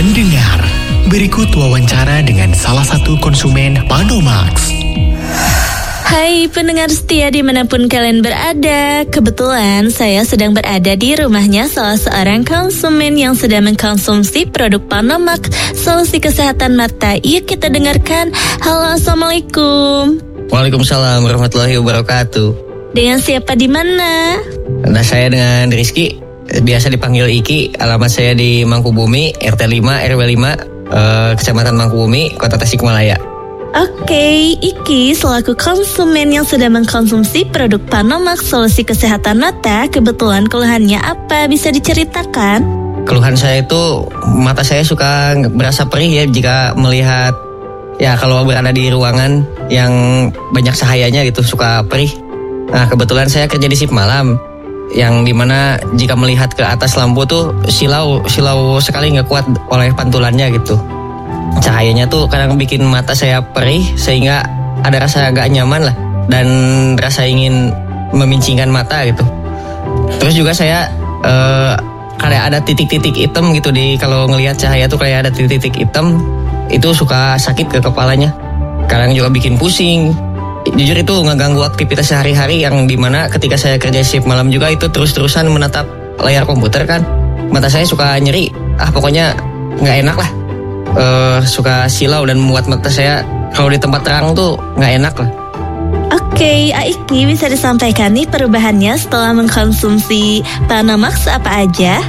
Pendengar, berikut wawancara dengan salah satu konsumen Panomax. Hai pendengar setia dimanapun kalian berada. Kebetulan saya sedang berada di rumahnya salah seorang konsumen yang sedang mengkonsumsi produk Panomax, solusi kesehatan mata. Yuk kita dengarkan. Halo, assalamualaikum. Waalaikumsalam warahmatullahi wabarakatuh. Dengan siapa di mana? Nah, saya dengan Rizky, biasa dipanggil Iki. Alamat saya di Mangkubumi, RT 5 RW 5, Kecamatan Mangkubumi, Kota Tasikmalaya. Oke, Iki selaku konsumen yang sudah mengkonsumsi produk Panomax solusi kesehatan mata, kebetulan keluhannya apa? Bisa diceritakan? Keluhan saya itu mata saya suka berasa perih ya jika melihat, ya kalau berada di ruangan yang banyak cahayanya gitu suka perih. Nah, kebetulan saya kerja di shift malam, yang dimana jika melihat ke atas lampu tuh silau sekali, nggak kuat oleh pantulannya gitu. Cahayanya tuh kadang bikin mata saya perih sehingga ada rasa gak nyaman lah dan rasa ingin memincingkan mata gitu. Terus juga saya kayak ada titik-titik hitam gitu di kalau ngelihat cahaya tuh kayak ada titik-titik hitam, itu suka sakit ke kepalanya. Kadang juga bikin pusing. Jujur itu ngeganggu aktivitas sehari-hari yang dimana ketika saya kerja shift malam juga itu terus-terusan menatap layar komputer kan. Mata saya suka nyeri, pokoknya nggak enak lah. Suka silau dan membuat mata saya kalau di tempat terang tuh nggak enak lah. Oke, Aiki bisa disampaikan nih perubahannya setelah mengkonsumsi Panomax apa aja?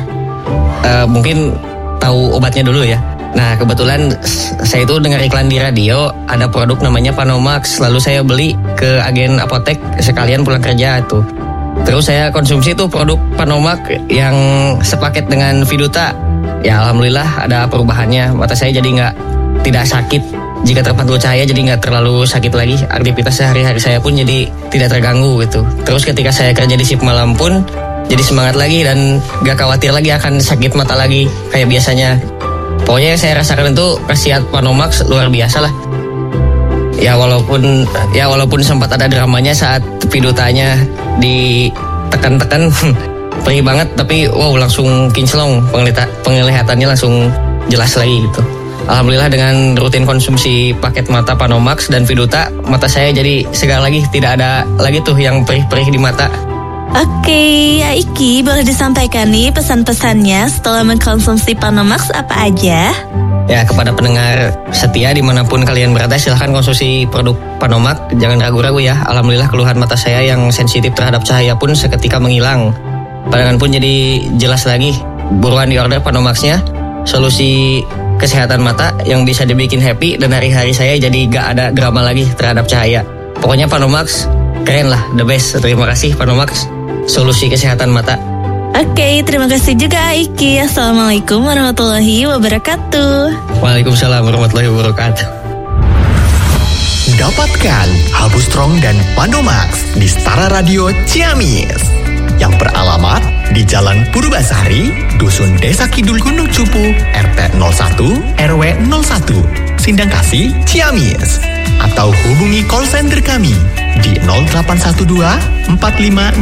Mungkin tahu obatnya dulu ya. Nah, kebetulan saya itu dengar iklan di radio, ada produk namanya Panomax, lalu saya beli ke agen apotek sekalian pulang kerja itu. Terus saya konsumsi tuh produk Panomax yang sepaket dengan Viduta. Ya alhamdulillah ada perubahannya, mata saya jadi tidak sakit. Jika terpantul cahaya jadi nggak terlalu sakit lagi. Aktivitas sehari-hari saya pun jadi tidak terganggu gitu. Terus ketika saya kerja di shift malam pun jadi semangat lagi dan gak khawatir lagi akan sakit mata lagi kayak biasanya. Pokoknya saya rasakan itu khasiat Panomax luar biasa lah. Ya walaupun sempat ada dramanya saat Vidutanya ditekan-tekan perih banget, tapi wow langsung kinclong, penglihatannya langsung jelas lagi gitu. Alhamdulillah dengan rutin konsumsi paket mata Panomax dan Viduta, mata saya jadi segar lagi, tidak ada lagi tuh yang perih-perih di mata. Oke, Aiki boleh disampaikan nih pesan-pesannya setelah mengkonsumsi Panomax apa aja? Ya, kepada pendengar setia dimanapun kalian berada, silahkan konsumsi produk Panomax, jangan ragu-ragu ya. Alhamdulillah keluhan mata saya yang sensitif terhadap cahaya pun seketika menghilang. Pandangan pun jadi jelas lagi. Buruan di order Panomaxnya, solusi kesehatan mata yang bisa dibikin happy dan hari-hari saya jadi gak ada drama lagi terhadap cahaya. Pokoknya Panomax keren lah, the best. Terima kasih Panomax, solusi kesehatan mata. Oke, terima kasih juga Aiki. Assalamualaikum warahmatullahi wabarakatuh. Waalaikumsalam warahmatullahi wabarakatuh. Dapatkan Habu Strong dan Panomax di Setara Radio Ciamis yang beralamat di Jalan Purbasari, Dusun Desa Kidul Gunung Cupu, RT 01 RW 01, Sindangkasih, Ciamis. Atau hubungi call center kami di 0812 4560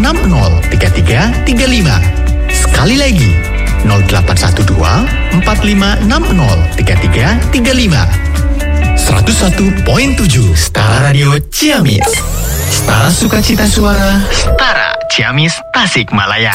3335. Sekali lagi 0812 4560 3335. 101.7 Setara Radio Ciamis. Setara Sukacita Suara, Setara Ciamis Tasikmalaya.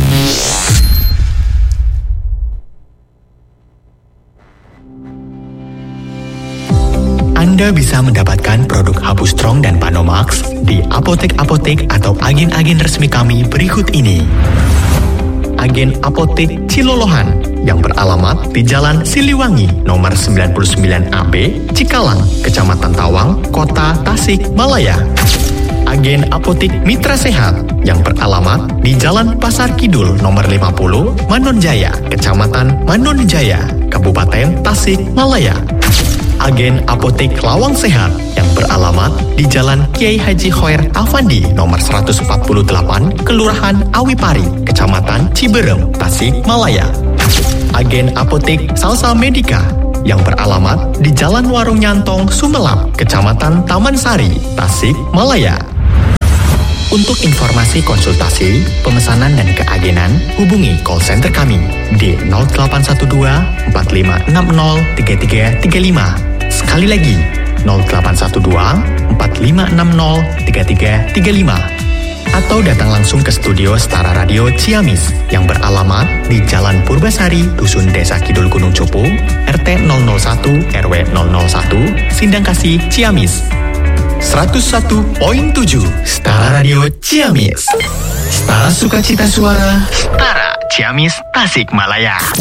Anda bisa mendapatkan produk Habu Strong dan Panomax di apotek-apotek atau agen-agen resmi kami berikut ini. Agen Apotek Cilolohan yang beralamat di Jalan Siliwangi nomor 99AB, Cikalang, Kecamatan Tawang, Kota Tasikmalaya. Agen Apotek Mitra Sehat yang beralamat di Jalan Pasar Kidul nomor 50, Manonjaya, Kecamatan Manonjaya, Kabupaten Tasikmalaya. Agen Apotek Lawang Sehat yang beralamat di Jalan Kiai Haji Khoer Afandi nomor 148, Kelurahan Awipari, Kecamatan Ciberem, Tasikmalaya. Agen Apotek Salsa Medika yang beralamat di Jalan Warung Nyantong, Sumelap, Kecamatan Taman Sari, Tasikmalaya. Untuk informasi konsultasi, pemesanan dan keagenan, hubungi call center kami di 0812 4560 3335. Sekali lagi, 0812 4560 3335. Atau datang langsung ke studio Setara Radio Ciamis yang beralamat di Jalan Purbasari, Dusun Desa Kidul Gunung Cupu, RT 001 RW 001, Sindangkasih, Ciamis. 101.7 Setara Radio Ciamis. Setara Sukacita Suara, Setara Ciamis, Tasikmalaya.